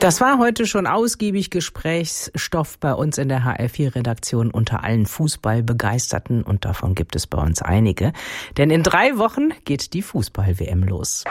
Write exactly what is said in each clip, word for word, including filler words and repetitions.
Das war heute schon ausgiebig Gesprächsstoff bei uns in der H R vier Redaktion unter allen Fußballbegeisterten, und davon gibt es bei uns einige. Denn in drei Wochen geht die Fußball-W M los.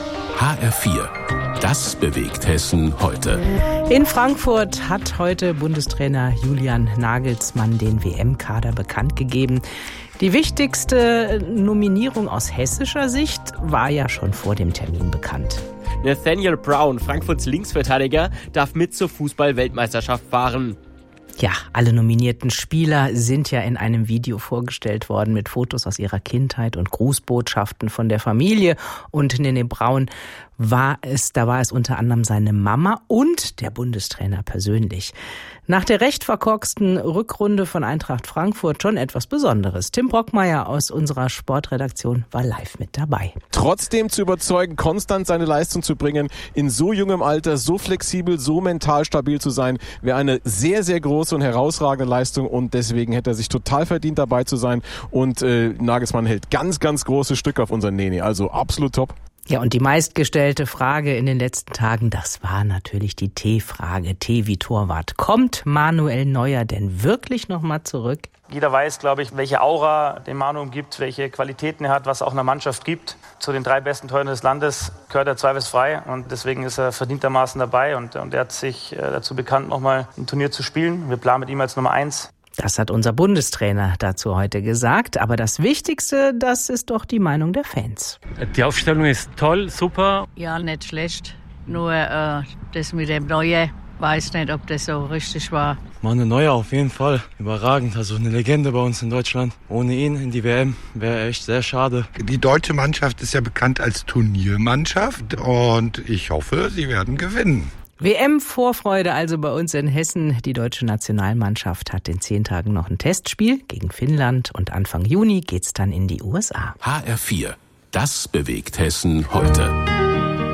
H R vier. Das bewegt Hessen heute. In Frankfurt hat heute Bundestrainer Julian Nagelsmann den W M-Kader bekannt gegeben. Die wichtigste Nominierung aus hessischer Sicht war ja schon vor dem Termin bekannt. Nathaniel Brown, Frankfurts Linksverteidiger, darf mit zur Fußball-Weltmeisterschaft fahren. Ja, alle nominierten Spieler sind ja in einem Video vorgestellt worden mit Fotos aus ihrer Kindheit und Grußbotschaften von der Familie. Und Nene Braun war es, da war es unter anderem seine Mama und der Bundestrainer persönlich. Nach der recht verkorksten Rückrunde von Eintracht Frankfurt schon etwas Besonderes. Tim Brockmeier aus unserer Sportredaktion war live mit dabei. Trotzdem zu überzeugen, konstant seine Leistung zu bringen, in so jungem Alter so flexibel, so mental stabil zu sein, wäre eine sehr, sehr große und herausragende Leistung, und deswegen hätte er sich total verdient, dabei zu sein, und äh, Nagelsmann hält ganz, ganz große Stücke auf unseren Nene, also absolut top. Ja, und die meistgestellte Frage in den letzten Tagen, das war natürlich die T-Frage. T wie Torwart. Kommt Manuel Neuer denn wirklich nochmal zurück? Jeder weiß, glaube ich, welche Aura den Manu gibt, welche Qualitäten er hat, was auch einer Mannschaft gibt. Zu den drei besten Torhütern des Landes gehört er zweifelsfrei, und deswegen ist er verdientermaßen dabei, und, und er hat sich dazu bekannt, nochmal ein Turnier zu spielen. Wir planen mit ihm als Nummer eins. Das hat unser Bundestrainer dazu heute gesagt. Aber das Wichtigste, das ist doch die Meinung der Fans. Die Aufstellung ist toll, super. Ja, nicht schlecht. Nur äh, das mit dem Neuen, weiß nicht, ob das so richtig war. Manuel Neuer auf jeden Fall überragend. Also eine Legende bei uns in Deutschland. Ohne ihn in die W M wäre echt sehr schade. Die deutsche Mannschaft ist ja bekannt als Turniermannschaft, und ich hoffe, sie werden gewinnen. W M-Vorfreude also bei uns in Hessen. Die deutsche Nationalmannschaft hat in zehn Tagen noch ein Testspiel gegen Finnland, und Anfang Juni geht's dann in die U S A. H R vier. Das bewegt Hessen heute.